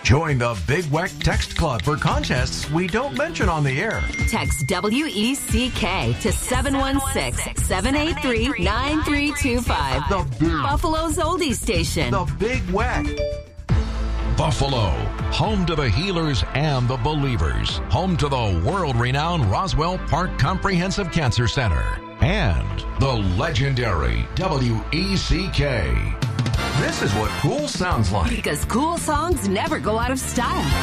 Join the Big Weck Text Club for contests we don't mention on the air. Text WECK to 716-783-9325. The Big Buffalo's Oldie Station. The Big Weck. Buffalo, home to the healers and the believers, home to the world-renowned Roswell Park Comprehensive Cancer Center, and the legendary WECK. This is what cool sounds like. Because cool songs never go out of style.